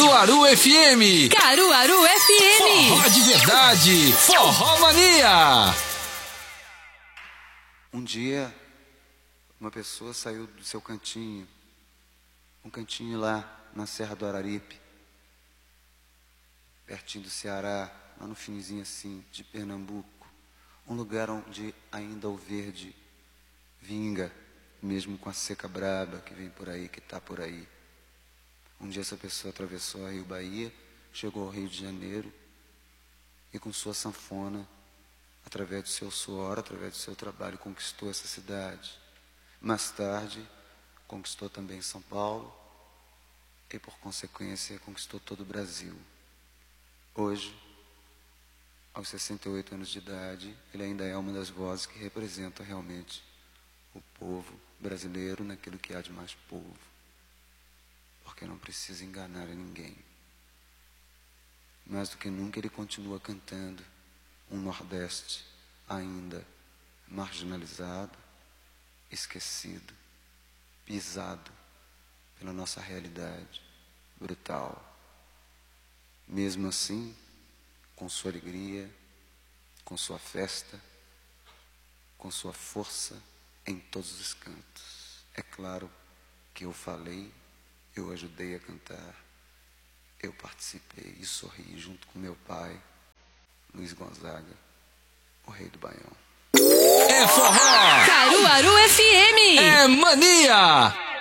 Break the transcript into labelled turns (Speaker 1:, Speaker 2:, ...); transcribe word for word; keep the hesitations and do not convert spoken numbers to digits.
Speaker 1: Caruaru F M.
Speaker 2: Caruaru F M.
Speaker 1: Forró de verdade. Forró Mania.
Speaker 3: Um dia, uma pessoa saiu do seu cantinho, um cantinho lá na Serra do Araripe, pertinho do Ceará, lá no finzinho assim, de Pernambuco, um lugar onde ainda o verde vinga, mesmo com a seca braba que vem por aí, que está por aí. Um dia essa pessoa atravessou a Rio Bahia, chegou ao Rio de Janeiro e com sua sanfona, através do seu suor, através do seu trabalho, conquistou essa cidade. Mais tarde, conquistou também São Paulo e, por consequência, conquistou todo o Brasil. Hoje, aos sessenta e oito anos de idade, ele ainda é uma das vozes que representa realmente o povo brasileiro naquilo que há de mais povo, porque não precisa enganar a ninguém. Mais do que nunca ele continua cantando um Nordeste ainda marginalizado, esquecido, pisado pela nossa realidade brutal. Mesmo assim, com sua alegria, com sua festa, com sua força em todos os cantos. É claro que eu falei, eu ajudei a cantar, eu participei e sorri junto com meu pai, Luiz Gonzaga, o rei do Baião.
Speaker 1: É forró.
Speaker 2: Caruaru F M.
Speaker 1: É mania.